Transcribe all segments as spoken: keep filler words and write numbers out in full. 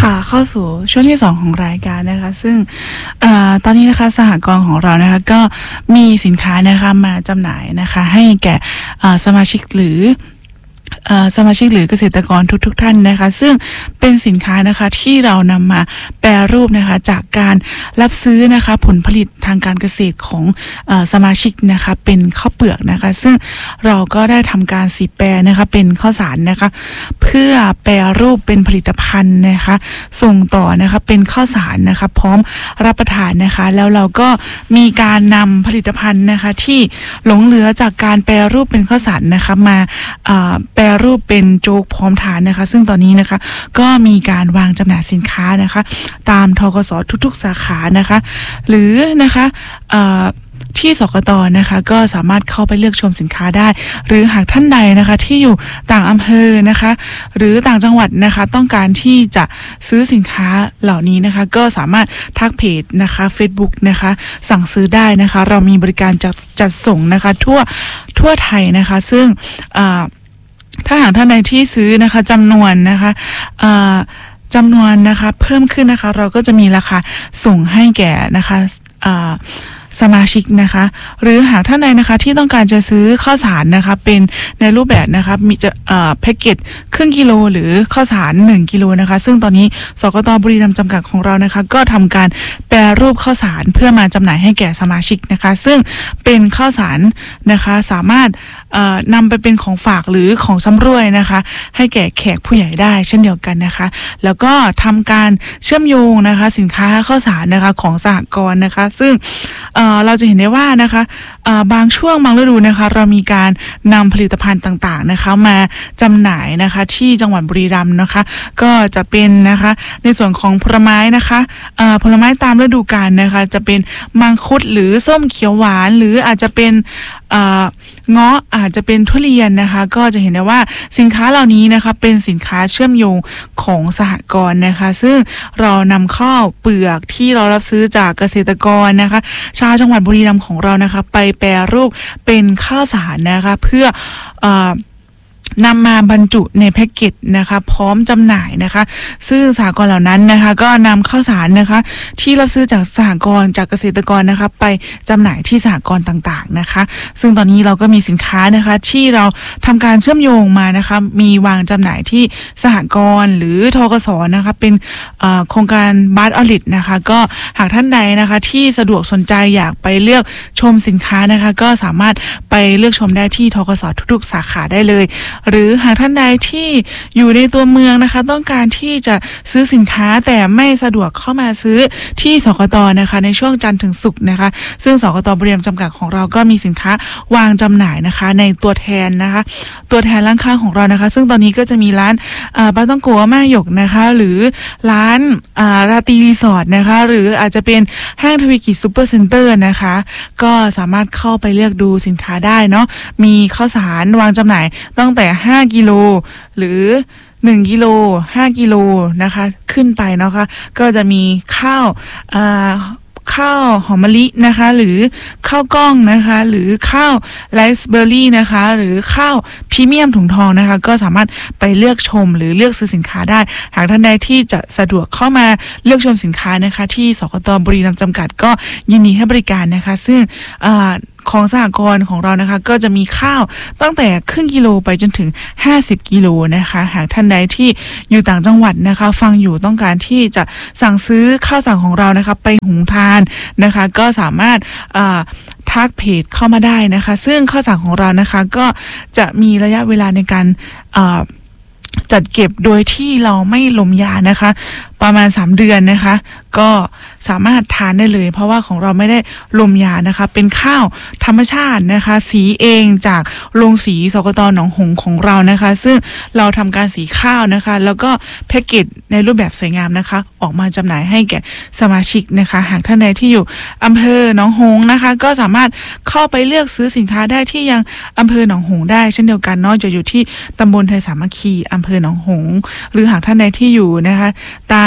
ค่ะเข้าสู่ช่วงที่สองของรายการนะคะซึ่งเอ่อตอนนี้นะคะสหกรณ์ของเรานะคะก็มีสินค้านะคะมาจำหน่ายนะคะให้แก่สมาชิกหรือสมาชิกหรือเกษตรกรทุกๆ ท, ท่านนะคะซึ่งเป็นสินค้านะคะที่เรานำมาแปรรูปนะคะจากการรับซื้อนะคะผลผลิตทางการเกษตรของเอ่อสมาชิกนะคะเป็นข้าวเปลือกนะคะซึ่งเราก็ได้ทำการสีแปรนะคะเป็นข้าวสารนะคะเพื่อแปรรูปเป็นผลิตภัณฑ์นะคะส่งต่อนะคะเป็นข้าวสารนะคะพร้อมรับประทานนะคะแล้วเราก็มีการนำผลิตภัณฑ์นะคะที่หลงเหลือจากการแปรรูปเป็นข้าวสารนะคะมาเอ่อแปรรูปเป็นโจ๊กพร้อมทานนะคะซึ่งตอนนี้นะคะก็มีการวางจำหน่ายสินค้านะคะตามธกส.ทุกๆสาขานะคะหรือนะคะเอ่อที่สกต.นะคะก็สามารถเข้าไปเลือกชมสินค้าได้หรือหากท่านใดนะคะที่อยู่ต่างอำเภอนะคะหรือต่างจังหวัดนะคะต้องการที่จะซื้อสินค้าเหล่านี้นะคะก็สามารถทักเพจนะคะ Facebook นะคะสั่งซื้อได้นะคะเรามีบริการจัดจัดส่งนะคะทั่วทั่วไทยนะคะซึ่งถ้าหากท่านใดที่ซื้อนะคะจำนวนนะคะจำนวนนะคะเพิ่มขึ้นนะคะเราก็จะมีราคาส่งให้แก่นะคะสมาชิกนะคะหรือหากท่านใดนะคะที่ต้องการจะซื้อข้าวสารนะคะเป็นในรูปแบบนะคะมีจะเอ่อแพ็กเกจครึ่งกิโลหรือข้าวสารหนึ่งกิโลนะคะซึ่งตอนนี้สกต.บุรีรัมย์จำกัดของเรานะคะก็ทำการแปรรูปข้าวสารเพื่อมาจำหน่ายให้แก่สมาชิกนะคะซึ่งเป็นข้าวสารนะคะสามารถเอ่อนำไปเป็นของฝากหรือของชำร่วยนะคะให้แก่แขกผู้ใหญ่ได้เช่นเดียวกันนะคะแล้วก็ทำการเชื่อมโยงนะคะสินค้าข้าวสารนะคะของสหกรณ์นะคะซึ่งเอ่อเราจะเห็นได้ว่านะคะเอ่อบางช่วงบางฤดูนะคะเรามีการนำผลิตภัณฑ์ต่างๆนะคะมาจำหน่ายนะคะที่จังหวัดบุรีรัมย์นะคะก็จะเป็นนะคะในส่วนของผลไม้นะคะเอ่อผลไม้ตามฤดูกาลนะคะจะเป็นมังคุดหรือส้มเขียวหวานหรืออาจจะเป็นเอ่อเงาะอาจจะเป็นทุเรียนนะคะก็จะเห็นได้ว่าสินค้าเหล่านี้นะคะเป็นสินค้าเชื่อมโยงของสหกรณ์นะคะซึ่งเรานำข้าวเปลือกที่เรารับซื้อจากเกษตรกรนะคะชาวจังหวัดบุรีรัมย์ของเรานะคะไปแปรรูปเป็นข้าวสารนะคะเพื่อเอ่อนำมาบรรจุในแพ็กเกจนะคะพร้อมจำหน่ายนะคะซึ่งสหกรณ์เหล่านั้นนะคะก็นำข้าวสารนะคะที่รับซื้อจากสหกรณ์จากเกษตรกรนะคะไปจำหน่ายที่สหกรณ์ต่างๆนะคะซึ่งตอนนี้เราก็มีสินค้านะคะที่เราทำการเชื่อมโยงมานะคะมีวางจำหน่ายที่สหกรณ์หรือธกส.นะคะเป็นโครงการบัสออลิตนะคะก็หากท่านใดนะคะที่สะดวกสนใจอยากไปเลือกชมสินค้านะคะก็สามารถไปเลือกชมได้ที่ธกส.ทุกๆสาขาได้เลยหรือหากท่านใดที่อยู่ในตัวเมืองนะคะต้องการที่จะซื้อสินค้าแต่ไม่สะดวกเข้ามาซื้อที่สกต.นะคะในช่วงจันทร์ถึงศุกร์นะคะซึ่งสกต.บุรีรัมย์จำกัดของเราก็มีสินค้าวางจำหน่ายนะคะในตัวแทนนะคะตัวแทนร้านค้าของเรานะคะซึ่งตอนนี้ก็จะมีร้านปาต้องโกะมาหยกนะคะหรือร้านราตรีรีสอร์ทนะคะหรืออาจจะเป็นห้างทวีกิจซูเปอร์เซ็นเตอร์นะคะก็สามารถเข้าไปเลือกดูสินค้าได้เนาะมีข้าวสารวางจำหน่ายตั้งแต่ห้ากิโลหรือหนึ่งกิโลห้ากิโลนะคะขึ้นไปเนาะค่ะก็จะมีข้าวอ่าข้าวหอมมะลินะคะหรือข้าวกล้องนะคะหรือข้าวไรซ์เบอร์รี่นะคะหรือข้าวพรีเมียมถุงทองนะคะก็สามารถไปเลือกชมหรือเลือกซื้อสินค้าได้หากท่านใดที่จะสะดวกเข้ามาเลือกชมสินค้านะคะที่สกต.บุรีรัมย์จำกัดก็ยินดีให้บริการนะคะซึ่งอ่าของสหกรณ์ของเรานะคะก็จะมีข้าวตั้งแต่ครึ่งกิโลไปจนถึงห้าสิบกิโลนะคะหากท่านใดที่อยู่ต่างจังหวัดนะคะฟังอยู่ต้องการที่จะสั่งซื้อข้าวสารของเรานะคะไปหุงทานนะคะก็สามารถอ่าทักเพจเข้ามาได้นะคะซึ่งข้าวสารของเรานะคะก็จะมีระยะเวลาในการอ่าจัดเก็บโดยที่เราไม่ลมยานะคะประมาณสามเดือนนะคะก็สามารถทานได้เลยเพราะว่าของเราไม่ได้ลมยานะคะเป็นข้าวธรรมชาตินะคะสีเองจากโรงสีสกต.หนองหงส์ของเรานะคะซึ่งเราทำการสีข้าวนะคะแล้วก็แพ็กเกจในรูปแบบสวยงามนะคะออกมาจำหน่ายให้แก่สมาชิกนะคะหากท่านใดที่อยู่อำเภอหนองหงส์นะคะก็สามารถเข้าไปเลือกซื้อสินค้าได้ที่ยังอำเภอหนองหงส์ได้เช่นเดียวกันเนาะจะอยู่ที่ตำบลไทยสามัคคีอำเภอหนองหงส์หรือหากท่านใดที่อยู่นะคะตาม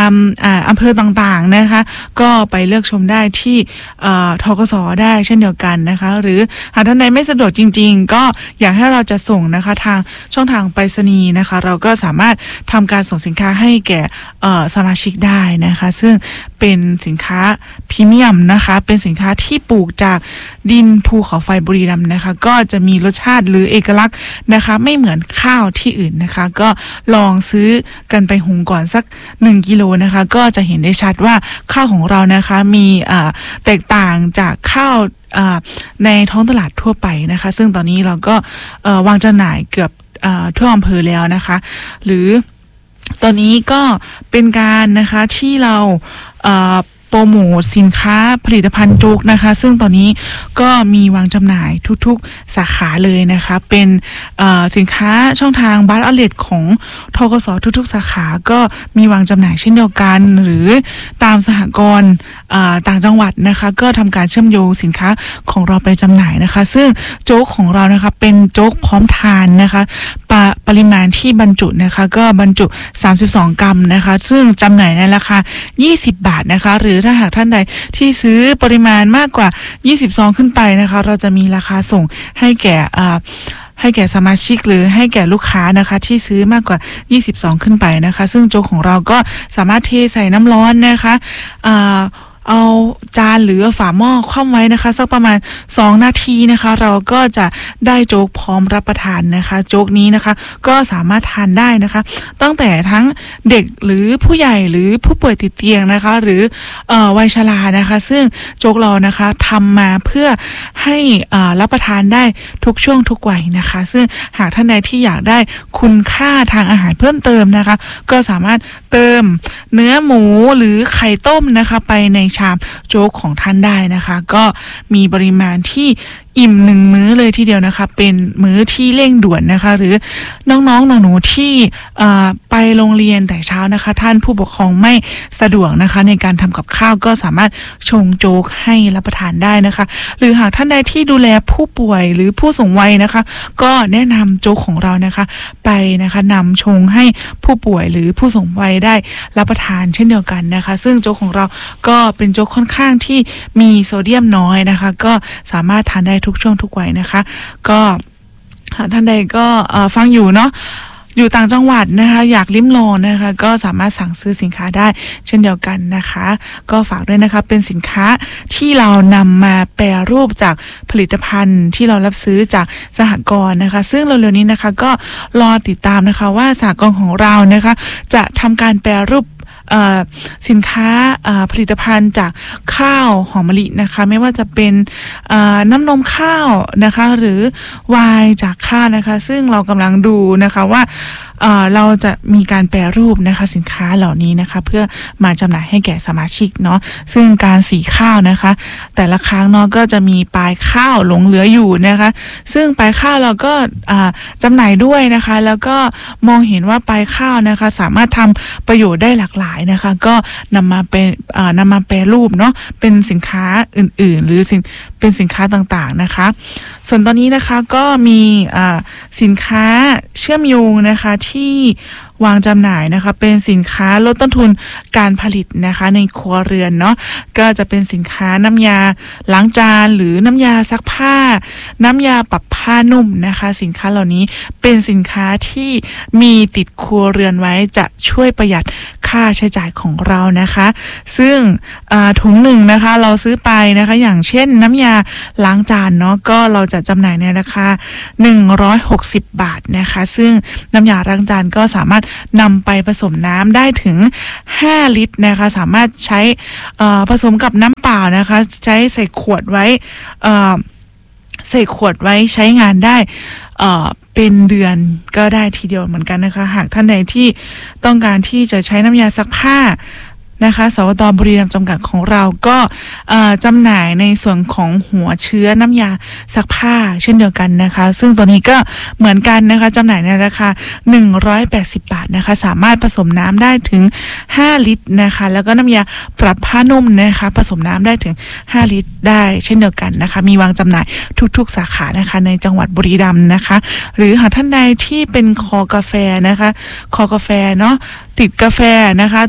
ามอ่าอำเภอต่างๆนะคะก็ไปเลือกชมได้ที่เอ่อธกส.ได้เช่นเดียวกันนะคะหรือหากท่านใดไม่สะดวกจริงๆก็อยากให้เราจะส่งนะคะทางช่องทางไปรษณีย์นะคะเราก็สามารถทำการส่งสินค้าให้แก่เอ่อสมาชิกได้นะคะซึ่งเป็นสินค้าพรีเมียมนะคะเป็นสินค้าที่ปลูกจากดินภูเขาไฟบุรีรัมย์นะคะก็จะมีรสชาติหรือเอกลักษณ์นะคะไม่เหมือนข้าวที่อื่นนะคะก็ลองซื้อกันไปหุงก่อนสักหนึ่งกิโลนะคะก็จะเห็นได้ชัดว่าข้าวของเรานะคะมีอ่าแตกต่างจากข้าวในท้องตลาดทั่วไปนะคะซึ่งตอนนี้เราก็วางจำหน่ายเกือบทั่วอำเภอแล้วนะคะหรือตอนนี้ก็เป็นการนะคะที่เราโปรโมทสินค้าผลิตภัณฑ์โจ๊กนะคะซึ่งตอนนี้ก็มีวางจำหน่ายทุกๆสาขาเลยนะคะเป็นสินค้าช่องทางบัตรเอาท์เลทของธกส.ทุกๆสาขาก็มีวางจำหน่ายเช่นเดียวกันหรือตามสหกรณ์ต่างจังหวัดนะคะก็ทำการเชื่อมโยงสินค้าของเราไปจำหน่ายนะคะซึ่งโจ๊กของเรานะคะเป็นโจ๊กพร้อมทานนะคะปปริมาณที่บรรจุนะคะก็บรรจุสามสิบสองกรัมนะคะซึ่งจำหน่ายในราคายี่สิบบาทนะคะหรือถ้าหากท่านใดที่ซื้อปริมาณมากกว่ายี่สิบซองขึ้นไปนะคะเราจะมีราคาส่งให้แก่อ่าให้แก่สมาชิกหรือให้แก่ลูกค้านะคะที่ซื้อมากกว่ายี่สิบซองขึ้นไปนะคะซึ่งโจ๊กของเราก็สามารถเทใส่น้ำร้อนนะคะอ่าเอาจานหรือฝาหม้อคว่ำไว้นะคะสักประมาณสองนาทีนะคะเราก็จะได้โจ๊กพร้อมรับประทานนะคะโจ๊กนี้นะคะก็สามารถทานได้นะคะตั้งแต่ทั้งเด็กหรือผู้ใหญ่หรือผู้ป่วยติดเตียงนะคะหรือเอ่อวัยชรานะคะซึ่งโจ๊กเรานะคะทำมาเพื่อให้อ่ารับประทานได้ทุกช่วงทุกวัยนะคะซึ่งหากท่านใดที่อยากได้คุณค่าทางอาหารเพิ่มเติมนะคะก็สามารถเติมเนื้อหมูหรือไข่ต้มนะคะไปในชามโจ๊กของท่านได้นะคะก็มีปริมาณที่อิ่มหนึ่งมื้อเลยทีเดียวนะคะเป็นมื้อที่เร่งด่วนนะคะหรือน้องๆหนูๆที่ไปโรงเรียนแต่เช้านะคะท่านผู้ปกครองไม่สะดวกนะคะในการทำกับข้าวก็สามารถชงโจ๊กให้รับประทานได้นะคะหรือหากท่านใดที่ดูแลผู้ป่วยหรือผู้สูงวัยนะคะก็แนะนำโจ๊กของเรานะคะไปนะคะนำชงให้ผู้ป่วยหรือผู้สูงวัยได้รับประทานเช่นเดียวกันนะคะซึ่งโจ๊กของเราก็เป็นโจ๊กค่อนข้างที่มีโซเดียมน้อยนะคะก็สามารถทานได้ทุกช่วงทุกวัยนะคะก็ท่านใดก็ฟังอยู่เนาะอยู่ต่างจังหวัดนะคะอยากลิ้มลองนะคะก็สามารถสั่งซื้อสินค้าได้เช่นเดียวกันนะคะก็ฝากด้วยนะคะเป็นสินค้าที่เรานำมาแปรรูปจากผลิตภัณฑ์ที่เรารับซื้อจากสหกรณ์นะคะซึ่งเร็วๆนี้นะคะก็รอติดตามนะคะว่าสหกรณ์ของเรานะคะจะทำการแปรรูปสินค้าผลิตภัณฑ์จากข้าวหอมมะลินะคะไม่ว่าจะเป็นน้ำนมข้าวนะคะหรือไวน์จากข้าวนะคะซึ่งเรากำลังดูนะคะว่าเราจะมีการแปรรูปนะคะสินค้าเหล่านี้นะคะเพื่อมาจำหน่ายให้แก่สมาชิกเนาะซึ่งการสีข้าวนะคะแต่ละครั้งเนาะก็จะมีปลายข้าวหลงเหลืออยู่นะคะซึ่งปลายข้าวเราก็จำหน่ายด้วยนะคะแล้วก็มองเห็นว่าปลายข้าวนะคะสามารถทำประโยชน์ได้หลากหลายนะคะก็นำมาเป็นนำมาแปรรูปเนาะเป็นสินค้าอื่นๆหรือสินเป็นสินค้าต่างๆนะคะส่วนตอนนี้นะคะก็มีสินค้าเชื่อมโยงนะคะที่วางจำหน่ายนะคะเป็นสินค้าลดต้นทุนการผลิตนะคะในครัวเรือนเนาะก็จะเป็นสินค้าน้ำยาล้างจานหรือน้ำยาซักผ้าน้ำยาปรับผ้านุ่มนะคะสินค้าเหล่านี้เป็นสินค้าที่มีติดครัวเรือนไว้จะช่วยประหยัดค่าใช้จ่ายของเรานะคะซึ่งถุงหนึ่งนะคะเราซื้อไปนะคะอย่างเช่นน้ำยาล้างจานเนาะก็เราจะจำหน่ายในราคาหนึ่งร้อยหกสิบบาทนะคะซึ่งน้ำยาล้างจานก็สามารถนำไปผสมน้ำได้ถึงห้าลิตรนะคะสามารถใช้ผสมกับน้ำเปล่านะคะใช้ใส่ขวดไว้ใส่ขวดไว้ใช้งานได้เป็นเดือนก็ได้ทีเดียวเหมือนกันนะคะหากท่านใดที่ต้องการที่จะใช้น้ำยาซักผ้านะคะสวต.บุรีรัมย์จำกัดของเราก็จำหน่ายในส่วนของหัวเชื้อน้ำยาซักผ้าเช่นเดียวกันนะคะซึ่งตัวนี้ก็เหมือนกันนะคะจำหน่ายในราคาหนึ่งร้อยแปดสิบบาทนะคะสามารถผสมน้ำได้ถึงห้าลิตรนะคะแล้วก็น้ำยาปรับผ้านุ่มนะคะผสมน้ำได้ถึงห้าลิตรได้เช่นเดียวกันนะคะมีวางจำหน่ายทุกๆสาขานะคะในจังหวัดบุรีรัมย์นะคะหรือหากท่านใดที่เป็นคอกาแฟนะคะคอกาแฟเนาะติดกาแฟนะคะ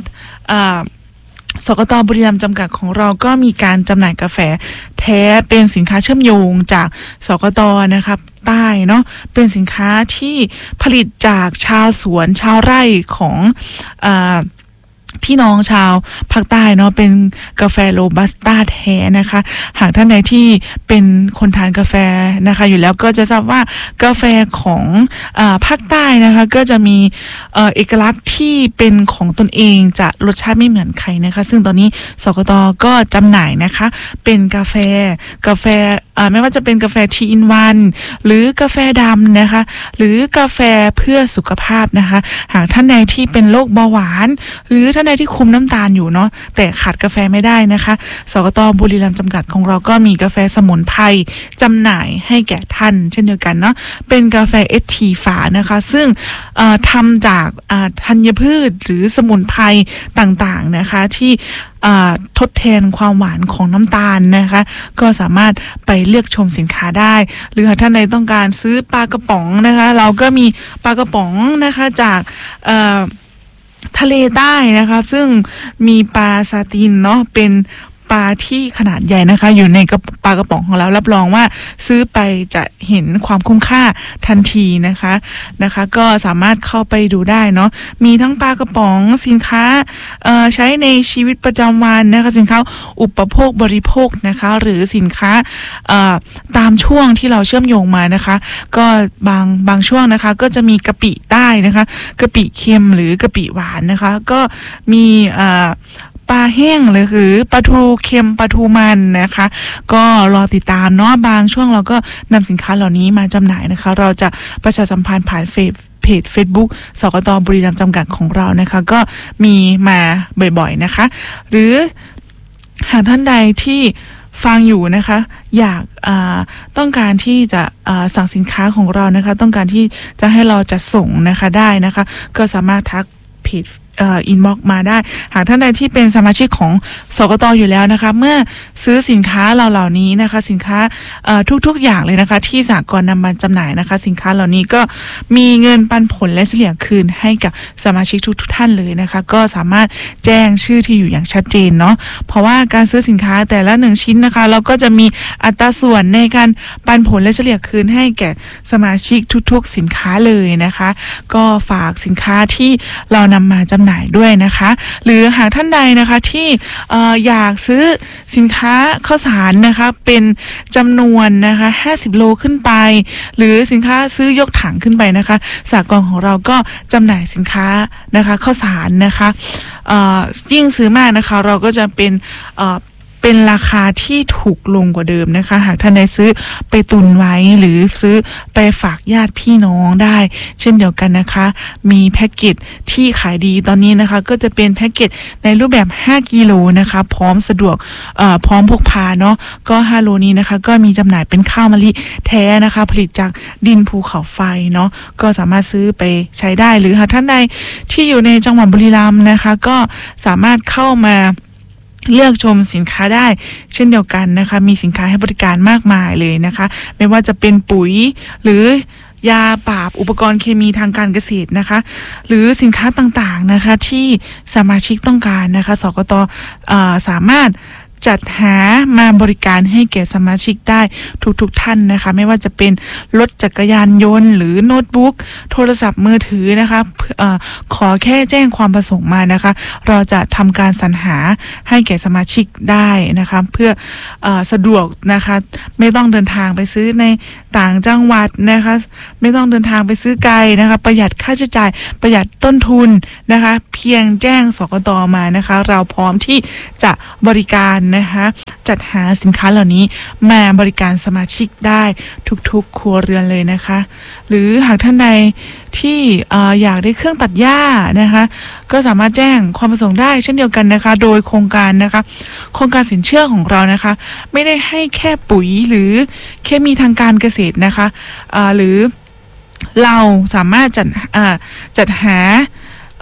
สกต.บุรีรัมย์จำกัดของเราก็มีการจำหน่ายกาแฟแท้เป็นสินค้าเชื่อมโยงจากสกต.นะครับใต้เนาะเป็นสินค้าที่ผลิตจากชาวสวนชาวไร่ของอ่าพี่น้องชาวภาคใต้เนาะเป็นกาแฟโรบัสต้าแท้นะคะหากท่านใดที่เป็นคนทานกาแฟนะคะอยู่แล้วก็จะทราบว่ากาแฟของอ่าภาคใต้นะคะก็จะมีเอ่อเอกลักษณ์ที่เป็นของตนเองจะรสชาติไม่เหมือนใครนะคะซึ่งตอนนี้สกต.ก็จำหน่ายนะคะเป็นกาแฟกาแฟอ่าไม่ว่าจะเป็นกาแฟทีอินวันหรือกาแฟดำนะคะหรือกาแฟเพื่อสุขภาพนะคะหากท่านใดที่เป็นโรคเบาหวานหรือท่านใดที่คุมน้ำตาลอยู่เนาะแต่ขาดกาแฟไม่ได้นะคะสกต.บุรีรัมย์จำกัดของเราก็มีกาแฟสมุนไพรจำหน่ายให้แก่ท่านเช่นเดียวกันเนาะเป็นกาแฟเอทีฝานะคะซึ่งทำจากธัญพืชหรือสมุนไพรต่างๆนะคะที่ทดแทนความหวานของน้ำตาลนะคะก็สามารถไปเลือกชมสินค้าได้หรือหากท่านใดต้องการซื้อปลากระป๋องนะคะเราก็มีปลากระป๋องนะคะจากทะเลใต้นะคะซึ่งมีปลาซาตินเนาะเป็นปลาที่ขนาดใหญ่นะคะอยู่ในกระปลากระป๋องของเรารับรองว่าซื้อไปจะเห็นความคุ้มค่าทันทีนะคะนะคะก็สามารถเข้าไปดูได้เนาะมีทั้งปลากระป๋องสินค้าเอ่อใช้ในชีวิตประจำวันนะคะสินค้าอุปโภคบริโภคนะคะหรือสินค้าเอ่อตามช่วงที่เราเชื่อมโยงมานะคะก็บางบางช่วงนะคะก็จะมีกะปิใต้นะคะกะปิเค็มหรือกะปิหวานนะคะก็มีเอ่อปลาแห้งหรือหรือปลาทูเค็มปลาทูมันนะคะก็รอติดตามเนาะบางช่วงเราก็นำสินค้าเหล่านี้มาจำหน่ายนะคะเราจะประชาสัมพันธ์ผ่านเฟซเพจ Facebook สกต.บุรีรัมย์จำกัดของเรานะคะก็มีมาบ่อยๆนะคะหรือหากท่านใดที่ฟังอยู่นะคะอยากต้องการที่จะสั่งสินค้าของเรานะคะต้องการที่จะให้เราจัดส่งนะคะได้นะคะก็สามารถทักเพจเอ่ออินบ็อกซ์มาได้หากท่านใดที่เป็นสมาชิกของสกต.อยู่แล้วนะคะเมื่อซื้อสินค้าเราเหล่านี้นะคะสินค้าเอ่อทุกๆอย่างเลยนะคะที่สหกรณ์นำมาจำหน่ายนะคะสินค้าเหล่านี้ก็มีเงินปันผลและเฉลี่ยคืนให้กับสมาชิกทุกๆท่านเลยนะคะก็สามารถแจ้งชื่อที่อยู่อย่างชัดเจนเนาะเพราะว่าการซื้อสินค้าแต่ละหนึ่งชิ้นนะคะเราก็จะมีอัตราส่วนในการปันผลและเฉลี่ยคืนให้แก่สมาชิกทุกๆสินค้าเลยนะคะก็ฝากสินค้าที่เรานำมาจำหน่ายด้วยนะคะหรือหากท่านใดนะคะที่เอ่ออยากซื้อสินค้าข้าวสารนะคะเป็นจำนวนนะคะห้าสิบโลขึ้นไปหรือสินค้าซื้อยกถังขึ้นไปนะคะสหกรณ์ของเราก็จำหน่ายสินค้านะคะข้าวสารนะคะเอ่อยิ่งซื้อมากนะคะเราก็จะเป็นเอ่อเป็นราคาที่ถูกลงกว่าเดิมนะคะหากท่านใดซื้อไปตุนไว้หรือซื้อไปฝากญาติพี่น้องได้เช่นเดียวกันนะคะมีแพ็กเกจที่ขายดีตอนนี้นะคะก็จะเป็นแพ็กเกจในรูปแบบห้ากิโลนะคะพร้อมสะดวกเอ่อพร้อมพกพาเนาะก็ห้าโลนี้นะคะก็มีจำหน่ายเป็นข้าวมะลิแท้นะคะผลิตจากดินภูเขาไฟเนาะก็สามารถซื้อไปใช้ได้หรือหากท่านใดที่อยู่ในจังหวัดบุรีรัมย์นะคะก็สามารถเข้ามาเลือกชมสินค้าได้เช่นเดียวกันนะคะมีสินค้าให้บริการมากมายเลยนะคะไม่ว่าจะเป็นปุ๋ยหรือยาปราบอุปกรณ์เคมีทางการเกษตรนะคะหรือสินค้าต่างๆนะคะที่สมาชิกต้องการนะคะสกต.สามารถจัดหามาบริการให้แก่สมาชิกได้ทุกๆท่านนะคะไม่ว่าจะเป็นรถจักรยานยนต์หรือโน้ตบุ๊กโทรศัพท์มือถือนะคะเอ่อขอแค่แจ้งความประสงค์มานะคะเราจะทำการสรรหาให้แก่สมาชิกได้นะคะเพื่อเอ่อสะดวกนะคะไม่ต้องเดินทางไปซื้อในต่างจังหวัดนะคะไม่ต้องเดินทางไปซื้อไกลนะคะประหยัดค่าใช้จ่ายประหยัดต้นทุนนะคะเพียงแจ้งสกต.มานะคะเราพร้อมที่จะบริการนะคะจัดหาสินค้าเหล่านี้มาบริการสมาชิกได้ทุกๆครัวเรือนเลยนะคะหรือหากท่านใดที่เอ่ออยากได้เครื่องตัดหญ้านะคะก็สามารถแจ้งความประสงค์ได้เช่นเดียวกันนะคะโดยโครงการนะคะโครงการสินเชื่อของเรานะคะไม่ได้ให้แค่ปุ๋ยหรือเคมีทางการเกษตรนะคะเอ่อหรือเราสามารถจัดเอ่อจัดหา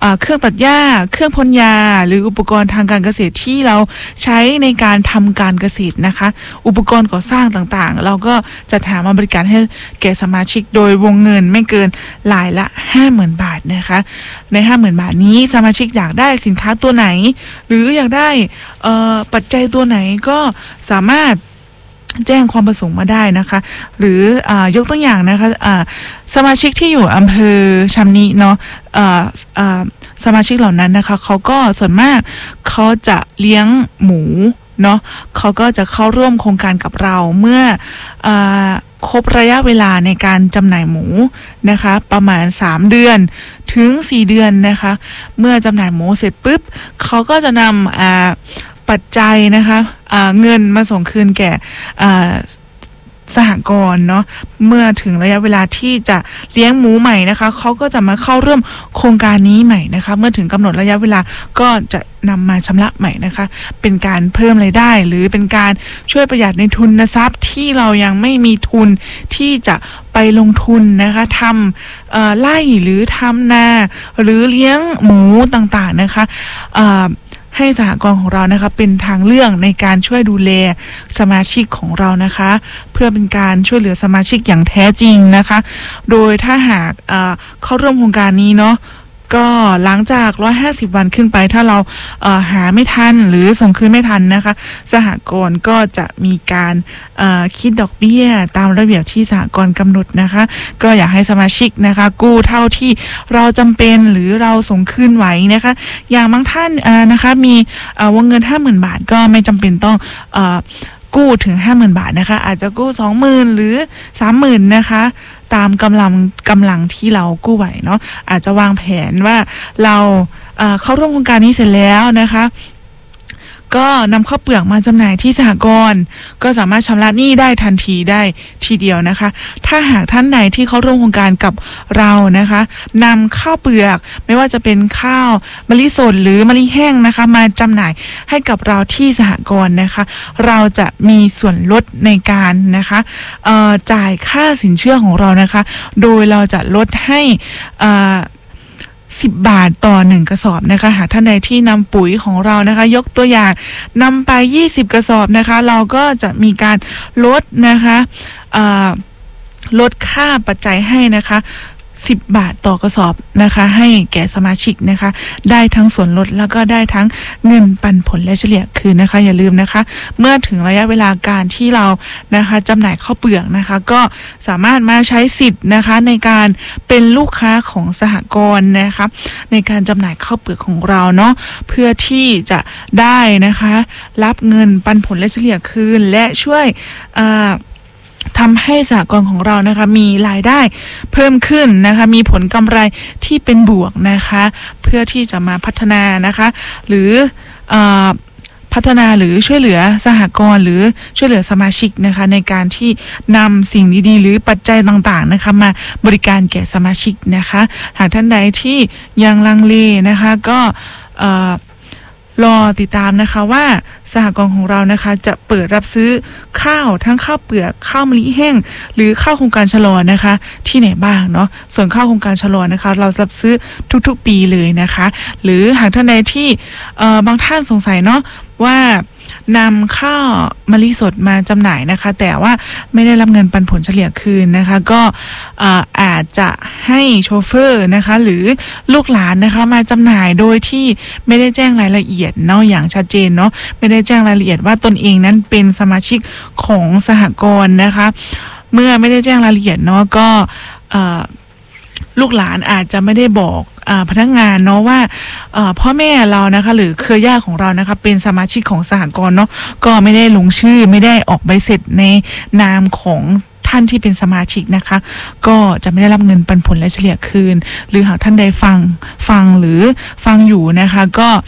เครื่องตัดหญ้าเครื่องพ่นยาหรืออุปกรณ์ทางการเกษตรที่เราใช้ในการทำการเกษตรนะคะอุปกรณ์ก่อสร้างต่างๆเราก็จัดหามาบริการให้แก่สมาชิกโดยวงเงินไม่เกินรายละ ห้าหมื่น บาทนะคะใน ห้าหมื่น บาทนี้สมาชิกอยากได้สินค้าตัวไหนหรืออยากได้ปัจจัยตัวไหนก็สามารถแจ้งความประสงค์มาได้นะคะหรืออยกตัวอย่างนะคะสมาชิกที่อยู่อำเภอชำนิเนาะสมาชิกเหล่านั้นนะคะเขาก็ส่วนมากเขาจะเลี้ยงหมูเนาะเขาก็จะเข้าร่วมโครงการกับเราเมื่อครบระยะเวลาในการจำหน่ายหมูนะคะประมาณสามเดือนถึงสี่เดือนนะคะเมื่อจำหน่ายหมูเสร็จปุ๊บเขาก็จะนำปัจจัยนะคะเงินมาส่งคืนแก่สหกรณ์เนาะเมื่อถึงระยะเวลาที่จะเลี้ยงหมูใหม่นะคะเขาก็จะมาเข้าร่วมโครงการนี้ใหม่นะคะเมื่อถึงกำหนดระยะเวลาก็จะนำมาชำระใหม่นะคะเป็นการเพิ่มรายได้หรือเป็นการช่วยประหยัดในทุนทรัพย์ที่เรายังไม่มีทุนที่จะไปลงทุนนะคะทำไร่หรือทำนาหรือเลี้ยงหมูต่างๆนะคะให้สหกรณ์ของเรานะคะเป็นทางเลือกในการช่วยดูแลสมาชิกของเรานะคะเพื่อเป็นการช่วยเหลือสมาชิกอย่างแท้จริงนะคะโดยถ้าหากเข้าร่วมโครงการนี้เนาะก็หลังจากหนึ่งร้อยห้าสิบวันขึ้นไปถ้าเราเอ่อหาไม่ทันหรือส่งคืนไม่ทันนะคะสหกรณ์ก็จะมีการเอ่อคิดดอกเบี้ยตามระเบียบที่สหกรณ์กำหนดนะคะก็อยากให้สมาชิกนะคะกู้เท่าที่เราจำเป็นหรือเราส่งคืนไหวนะคะอย่างบางท่านเอ่อนะคะมีเอ่อวงเงิน ห้าหมื่น บาทก็ไม่จำเป็นต้องเอ่อกู้ถึง ห้าหมื่น บาทนะคะอาจจะกู้ สองหมื่น หรือ สามหมื่น นะคะตามกำลังกำลังที่เรากู้ไหวเนาะอาจจะวางแผนว่าเราเอ่อเข้าร่วมโครงการนี้เสร็จแล้วนะคะก็นำข้าวเปลือกมาจำหน่ายที่สหกรณ์ก็สามารถชำระหนี้ได้ทันทีได้ทีเดียวนะคะถ้าหากท่านใดที่เข้าร่วมโครงการกับเรานะคะนำข้าวเปลือกไม่ว่าจะเป็นข้าวมะลิสดหรือมะลิแห้งนะคะมาจำหน่ายให้กับเราที่สหกรณ์นะคะเราจะมีส่วนลดในการนะคะเอ่อจ่ายค่าสินเชื่อของเรานะคะโดยเราจะลดให้เอ่อสิบบาทต่อหนึ่งกระสอบนะคะหากท่านใดที่นำปุ๋ยของเรานะคะยกตัวอย่างนำไปยี่สิบกระสอบนะคะเราก็จะมีการลดนะคะลดค่าปัจจัยให้นะคะสิบบาทต่อกระสอบนะคะให้แก่สมาชิกนะคะได้ทั้งส่วนลดแล้วก็ได้ทั้งเงินปันผลและเฉลี่ยคืนนะคะอย่าลืมนะคะเมื่อถึงระยะเวลาการที่เรานะคะจำหน่ายข้าวเปลือกนะคะก็สามารถมาใช้สิทธิ์นะคะในการเป็นลูกค้าของสหกรณ์นะคะในการจำหน่ายข้าวเปลือกของเราเนาะเพื่อที่จะได้นะคะรับเงินปันผลและเฉลี่ยคืนและช่วยอ่าทำให้สหกรณ์ของเรานะคะมีรายได้เพิ่มขึ้นนะคะมีผลกำไรที่เป็นบวกนะคะเพื่อที่จะมาพัฒนานะคะหรือเอ่อพัฒนาหรือช่วยเหลือสหกรณ์หรือช่วยเหลือสมาชิกนะคะในการที่นำสิ่งดีๆหรือปัจจัยต่างๆนะคะมาบริการแก่สมาชิกนะคะหากท่านใดที่ยังลังเลนะคะก็เอ่อรอติดตามนะคะว่าสหกรณ์ของเรานะคะจะเปิดรับซื้อข้าวทั้งข้าวเปลือกข้าวมะลิแห้งหรือข้าวโครงการชะลอนะคะที่ไหนบ้างเนาะส่วนข้าวโครงการชะลอนะคะเรารับซื้อทุกๆปีเลยนะคะหรือหากท่านใดที่เอ่อบางท่านสงสัยเนาะว่านำข้าวมะลิสดมาจำหน่ายนะคะแต่ว่าไม่ได้รับเงินปันผลเฉลี่ยคืนนะคะก็อาจจะให้โชเฟอร์นะคะหรือลูกหลานนะคะมาจำหน่ายโดยที่ไม่ได้แจ้งรายละเอียดเนาะอย่างชัดเจนเนาะไม่ได้แจ้งรายละเอียดว่าตนเองนั้นเป็นสมาชิกของสหกรณ์นะคะเมื่อไม่ได้แจ้งรายละเอียดเนาะก็ลูกหลานอาจจะไม่ได้บอกพนักงานเนาะว่าพ่อแม่เรานะคะหรือเครือญาติของเรานะคะเป็นสมาชิกของสหกรณ์เนาะก็ไม่ได้ลงชื่อไม่ได้ออกใบเสร็จในนามของท่านที่เป็นสมาชิกนะคะก็จะไม่ได้รับเงินปันผลและเฉลี่ยคืนหรือหากท่านใดฟังฟังหรือฟังอยู่นะคะก็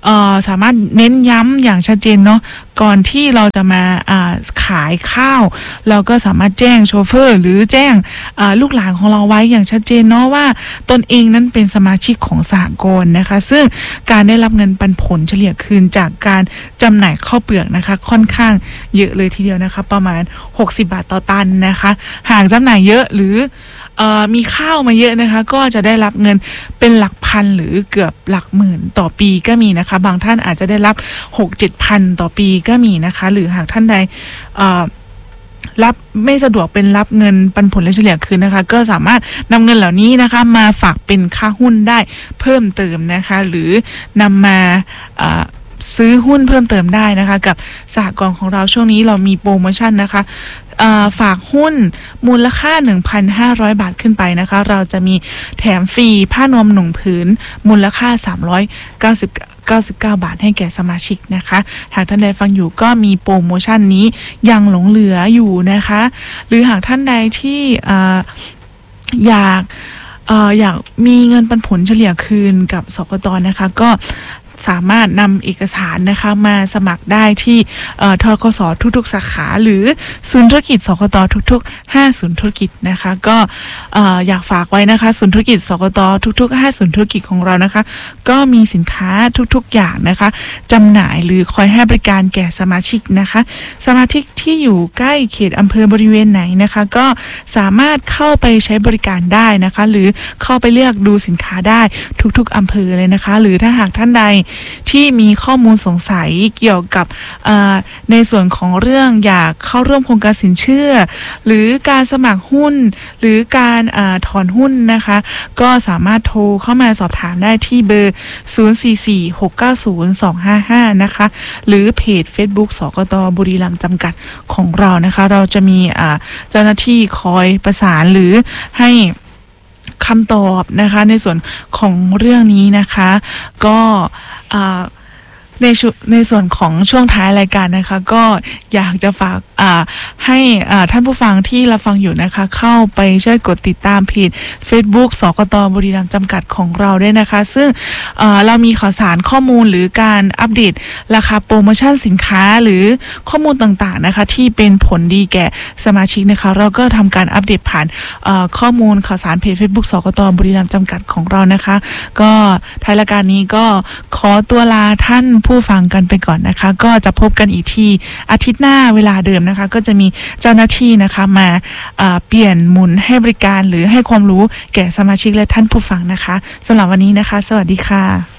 เอ่อสามารถเน้นย้ำอย่างชัดเจนเนาะก่อนที่เราจะมาอ่าขายข้าวเราก็สามารถแจ้งโชเฟอร์หรือแจ้งอ่าลูกหลานของเราไว้อย่างชัดเจนเนาะว่าตนเองนั้นเป็นสมาชิกของสหกรณ์นะคะซึ่งการได้รับเงินปันผลเฉลี่ยคืนจากการจำหน่ายข้าวเปลือกนะคะค่อนข้างเยอะเลยทีเดียวนะคะประมาณหกสิบบาทต่อตันนะคะหากจำหน่ายเยอะหรือเอ่อมีข้าวมาเยอะนะคะก็จะได้รับเงินเป็นหลักพันหรือเกือบหลักหมื่นต่อปีก็มีนะคะบางท่านอาจจะได้รับ หกเจ็ดพัน ต่อปีก็มีนะคะหรือหากท่านใดเอ่อรับไม่สะดวกเป็นรับเงินปันผลและเฉลี่ยคืนนะคะก็สามารถนำเงินเหล่านี้นะคะมาฝากเป็นค่าหุ้นได้เพิ่มเติมนะคะหรือนำมาซื้อหุ้นเพิ่มเติมได้นะคะกับสหกรณ์ของเราช่วงนี้เรามีโปรโมชั่นนะคะฝากหุ้นมูลค่า หนึ่งพันห้าร้อย บาทขึ้นไปนะคะเราจะมีแถมฟรีผ้านวมหนึ่งผืนมูลค่าสามร้อยเก้าสิบเก้าสิบเก้าบาทให้แก่สมาชิกนะคะหากท่านใดฟังอยู่ก็มีโปรโมชั่นนี้ยังหลงเหลืออยู่นะคะหรือหากท่านใดที่อยากอยากมีเงินปันผลเฉลี่ยคืนกับสกต.นะคะก็สามารถนำเอกสารนะคะมาสมัครได้ที่ทกส.ทุกๆสาขาหรือศูนย์ธุรกิจสกต.ทุกๆห้าศูนย์ธุรกิจนะคะก็อยากฝากไว้นะคะศูนย์ธุรกิจสกต.ทุกๆห้าศูนย์ธุรกิจของเรานะคะก็มีสินค้าทุกๆอย่างนะคะจำหน่ายหรือคอยให้บริการแก่สมาชิกนะคะสมาชิกที่อยู่ใกล้เขตอำเภอบริเวณไหนนะคะก็สามารถเข้าไปใช้บริการได้นะคะหรือเข้าไปเลือกดูสินค้าได้ทุกๆอำเภอเลยนะคะหรือถ้าหากท่านใดที่มีข้อมูลสงสัยเกี่ยวกับในส่วนของเรื่องอยากเข้าร่วมโครงการสินเชื่อหรือการสมัครหุ้นหรือการถอนหุ้นนะคะก็สามารถโทรเข้ามาสอบถามได้ที่เบอร์ศูนย์ สี่ สี่ หก เก้า ศูนย์ สอง ห้า ห้านะคะหรือเพจ Facebook สกต.บุรีรัมย์จำกัดของเรานะคะเราจะมีเจ้าหน้าที่คอยประสานหรือให้คำตอบนะคะในส่วนของเรื่องนี้นะคะก็ในในส่วนของช่วงท้ายรายการนะคะก็อยากจะฝากให้ท่านผู้ฟังที่รับฟังอยู่นะคะเข้าไปช่วยกดติดตามเพจ Facebook สกต.บุรีรัมย์จำกัดของเราด้วยนะคะซึ่งเรามีข่าวสารข้อมูลหรือการอัปเดตราคาโปรโมชั่นสินค้าหรือข้อมูลต่างๆนะคะที่เป็นผลดีแก่สมาชิกนะคะเราก็ทำการอัปเดตผ่านข้อมูลข่าวสารเพจ Facebook สกต.บุรีรัมย์จำกัดของเรานะคะก็ท้ายรายการนี้ก็ขอตัวลาท่านผู้ฟังกันไปก่อนนะคะก็จะพบกันอีกทีอาทิตย์หน้าเวลาเดิมนะคะก็จะมีเจ้าหน้าที่นะคะมาเปลี่ยนหมุนให้บริการหรือให้ความรู้แก่สมาชิกและท่านผู้ฟังนะคะสำหรับวันนี้นะคะสวัสดีค่ะ